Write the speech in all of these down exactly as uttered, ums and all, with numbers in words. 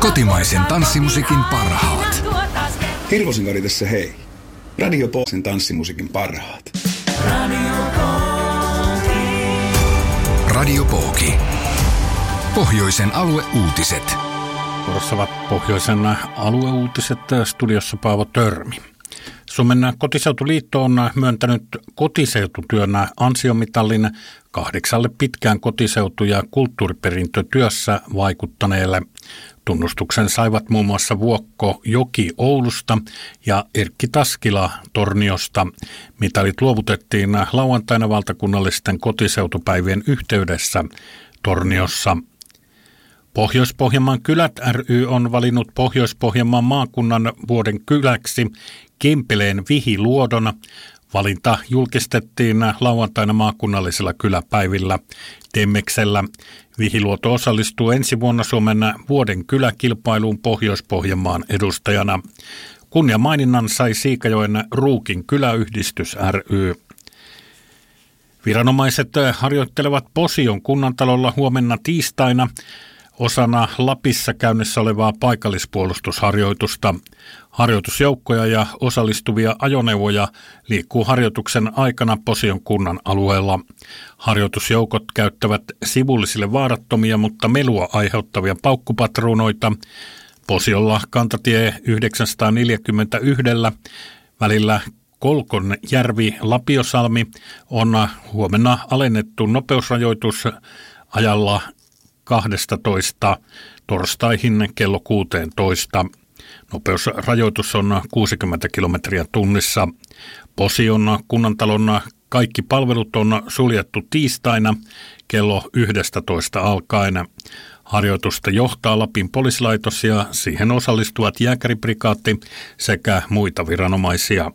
Kotimaisen tanssimusiikin parhaat. Hirvosen Kari tässä hei. Radio Pohjoisen tanssimusiikin parhaat. Radio Pohki. Pohjoisen alueuutiset. Vuorossa ovat Pohjoisen alueuutiset, studiossa Paavo Törmi. Suomen kotiseutuliitto on myöntänyt kotiseututyönä ansiomitallin kahdeksalle pitkään kotiseutu- ja kulttuuriperintötyössä vaikuttaneelle. Tunnustuksen saivat muun muassa Vuokko Joki Oulusta ja Erkki Taskila Torniosta. Mitalit luovutettiin lauantaina valtakunnallisten kotiseutupäivien yhteydessä Torniossa. Pohjois-Pohjanmaan kylät ry on valinnut Pohjois-Pohjanmaan maakunnan vuoden kyläksi Kempeleen Vihiluodon. Valinta julkistettiin lauantaina maakunnallisella kyläpäivillä Temmeksellä. Vihiluoto osallistuu ensi vuonna Suomen vuoden kyläkilpailuun Pohjois-Pohjanmaan edustajana. Kunniamaininnan sai Siikajoen Ruukin kyläyhdistys ry. Viranomaiset harjoittelevat Posion kunnantalolla huomenna tiistaina osana Lapissa käynnissä olevaa paikallispuolustusharjoitusta. Harjoitusjoukkoja ja osallistuvia ajoneuvoja liikkuu harjoituksen aikana Posion kunnan alueella. Harjoitusjoukot käyttävät sivullisille vaarattomia, mutta melua aiheuttavia paukkupatruunoita. Posiolla kantatie yhdeksänsataaneljäkymmentäyksi välillä Kolkonjärvi-Lapiosalmi on huomenna alennettu nopeusrajoitus ajalla kaksitoista torstaihin kello kuusitoista. Nopeusrajoitus on kuusikymmentä kilometriä tunnissa. Posion kunnantalon kaikki palvelut on suljettu tiistaina kello yksitoista alkaen. Harjoitusta johtaa Lapin poliisilaitos ja siihen osallistuvat jääkäriprikaatti sekä muita viranomaisia.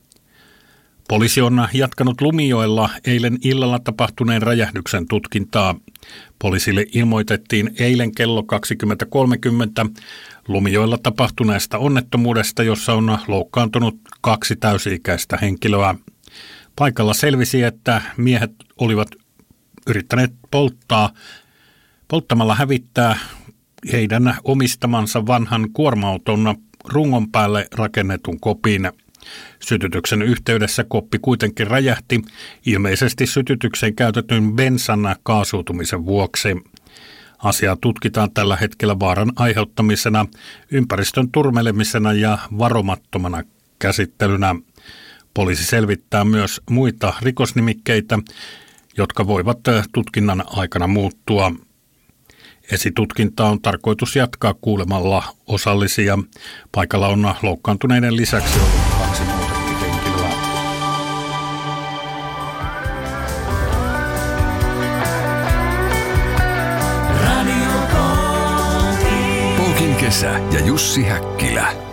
Poliisi on jatkanut Lumijoella eilen illalla tapahtuneen räjähdyksen tutkintaa. Poliisille ilmoitettiin eilen kello kaksikymmentä kolmekymmentä Lumijoella tapahtuneesta onnettomuudesta, jossa on loukkaantunut kaksi täysi-ikäistä henkilöä. Paikalla selvisi, että miehet olivat yrittäneet polttaa, polttamalla hävittää heidän omistamansa vanhan kuorma-auton rungon päälle rakennetun kopin. Sytytyksen yhteydessä koppi kuitenkin räjähti, ilmeisesti sytytykseen käytetyn bensan kaasuutumisen vuoksi. Asiaa tutkitaan tällä hetkellä vaaran aiheuttamisena, ympäristön turmelemisena ja varomattomana käsittelynä. Poliisi selvittää myös muita rikosnimikkeitä, jotka voivat tutkinnan aikana muuttua. Esitutkintaa on tarkoitus jatkaa kuulemalla osallisia. Paikalla on loukkaantuneiden lisäksi ollut kaksi muutakin henkilöä. Pohkin kesä ja Jussi Häkkilä.